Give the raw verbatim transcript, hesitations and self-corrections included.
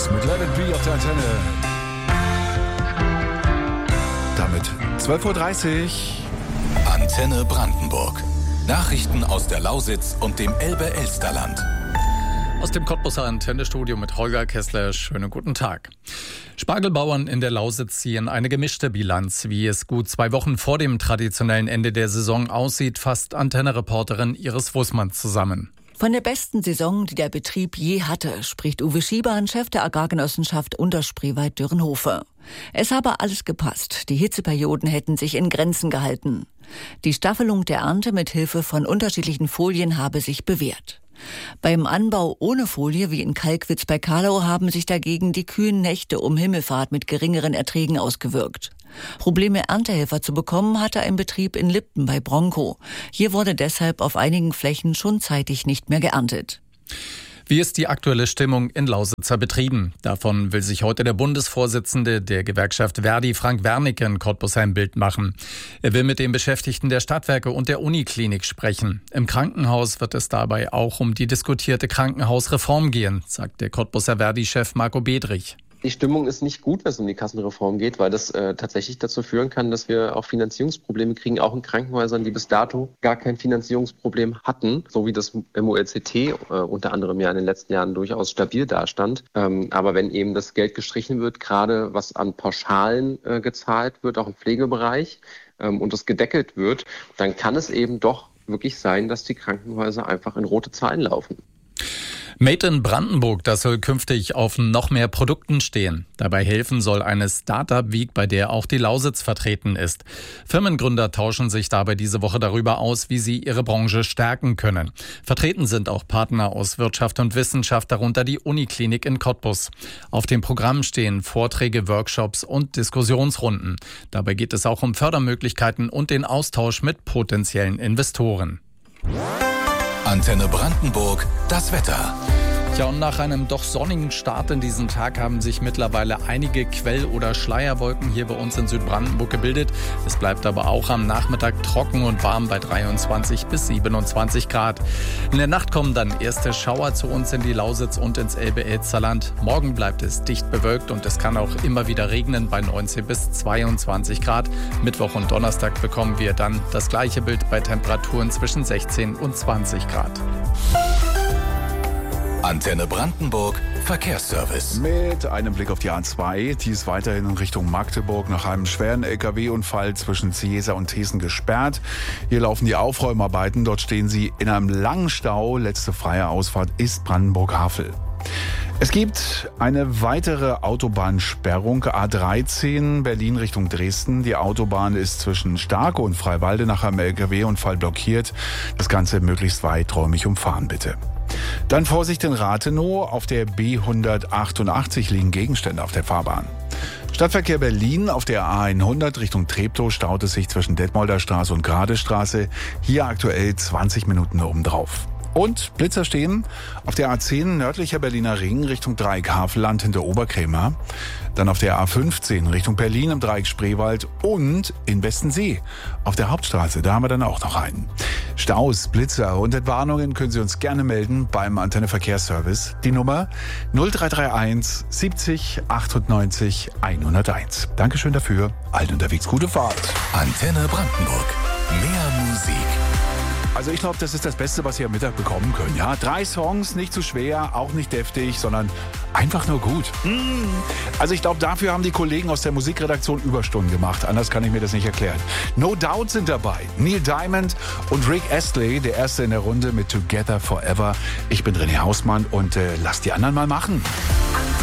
Beatles mit Let It Be auf der Antenne. Damit zwölf Uhr dreißig. Antenne Brandenburg. Nachrichten aus der Lausitz und dem Elbe-Elsterland. Aus dem Cottbuser Antennestudio mit Holger Kessler. Schönen guten Tag. Spargelbauern in der Lausitz ziehen eine gemischte Bilanz. Wie es gut zwei Wochen vor dem traditionellen Ende der Saison aussieht, fasst Antenne-Reporterin Iris Wußmann zusammen. Von der besten Saison, die der Betrieb je hatte, spricht Uwe Schiebahn, Chef der Agrargenossenschaft Unterspreewald-Dürrenhofe. Es habe alles gepasst. Die Hitzeperioden hätten sich in Grenzen gehalten. Die Staffelung der Ernte mit Hilfe von unterschiedlichen Folien habe sich bewährt. Beim Anbau ohne Folie, wie in Kalkwitz bei Karlau, haben sich dagegen die kühlen Nächte um Himmelfahrt mit geringeren Erträgen ausgewirkt. Probleme, Erntehelfer zu bekommen, hatte ein Betrieb in Lipten bei Bronco. Hier wurde deshalb auf einigen Flächen schon zeitig nicht mehr geerntet. Wie ist die aktuelle Stimmung in Lausitzer Betrieben? Davon will sich heute der Bundesvorsitzende der Gewerkschaft Verdi, Frank Wernicke, in Cottbus ein Bild machen. Er will mit den Beschäftigten der Stadtwerke und der Uniklinik sprechen. Im Krankenhaus wird es dabei auch um die diskutierte Krankenhausreform gehen, sagt der Cottbuser Verdi-Chef Marco Bedrich. Die Stimmung ist nicht gut, wenn es um die Kassenreform geht, weil das äh, tatsächlich dazu führen kann, dass wir auch Finanzierungsprobleme kriegen, auch in Krankenhäusern, die bis dato gar kein Finanzierungsproblem hatten, so wie das M O L C T äh, unter anderem ja in den letzten Jahren durchaus stabil dastand. Ähm, aber wenn eben das Geld gestrichen wird, gerade was an Pauschalen äh, gezahlt wird, auch im Pflegebereich, ähm, und das gedeckelt wird, dann kann es eben doch wirklich sein, dass die Krankenhäuser einfach in rote Zahlen laufen. Made in Brandenburg, das soll künftig auf noch mehr Produkten stehen. Dabei helfen soll eine Start-up-Week, bei der auch die Lausitz vertreten ist. Firmengründer tauschen sich dabei diese Woche darüber aus, wie sie ihre Branche stärken können. Vertreten sind auch Partner aus Wirtschaft und Wissenschaft, darunter die Uniklinik in Cottbus. Auf dem Programm stehen Vorträge, Workshops und Diskussionsrunden. Dabei geht es auch um Fördermöglichkeiten und den Austausch mit potenziellen Investoren. Antenne Brandenburg, das Wetter. Ja, und nach einem doch sonnigen Start in diesen Tag haben sich mittlerweile einige Quell- oder Schleierwolken hier bei uns in Südbrandenburg gebildet. Es bleibt aber auch am Nachmittag trocken und warm bei dreiundzwanzig bis siebenundzwanzig Grad. In der Nacht kommen dann erste Schauer zu uns in die Lausitz und ins Elbe-Elsterland. Morgen bleibt es dicht bewölkt und es kann auch immer wieder regnen bei neunzehn bis zweiundzwanzig Grad. Mittwoch und Donnerstag bekommen wir dann das gleiche Bild bei Temperaturen zwischen sechzehn und zwanzig Grad. Antenne Brandenburg, Verkehrsservice. Mit einem Blick auf die A zwei, die ist weiterhin in Richtung Magdeburg nach einem schweren L K W-Unfall zwischen Ciesa und Thesen gesperrt. Hier laufen die Aufräumarbeiten, dort stehen sie in einem langen Stau. Letzte freie Ausfahrt ist Brandenburg-Havel. Es gibt eine weitere Autobahnsperrung, A dreizehn, Berlin Richtung Dresden. Die Autobahn ist zwischen Starke und Freiwalde nach einem L K W-Unfall blockiert. Das Ganze möglichst weiträumig umfahren, bitte. Dann Vorsicht in Rathenow, auf der B hundertachtundachtzig liegen Gegenstände auf der Fahrbahn. Stadtverkehr Berlin, auf der A hundert Richtung Treptow staut es sich zwischen Detmolder Straße und Gradestraße. Hier aktuell zwanzig Minuten obendrauf. Und Blitzer stehen auf der A zehn nördlicher Berliner Ring Richtung Dreieck Havelland hinter Oberkrämer. Dann auf der A fünfzehn Richtung Berlin im Dreieck Spreewald und in Westensee auf der Hauptstraße. Da haben wir dann auch noch einen. Staus, Blitzer und Entwarnungen können Sie uns gerne melden beim Antenne Verkehrsservice. Die Nummer null drei drei eins siebzig achtundneunzig hunderteins. Dankeschön dafür. Allen unterwegs gute Fahrt. Antenne Brandenburg. Mehr Musik. Also ich glaube, das ist das Beste, was Sie am Mittag bekommen können. Ja, drei Songs, nicht zu schwer, auch nicht deftig, sondern einfach nur gut. Mmh. Also ich glaube, dafür haben die Kollegen aus der Musikredaktion Überstunden gemacht. Anders kann ich mir das nicht erklären. No Doubt sind dabei. Neil Diamond und Rick Astley, der Erste in der Runde mit Together Forever. Ich bin René Hausmann und äh, lass die anderen mal machen.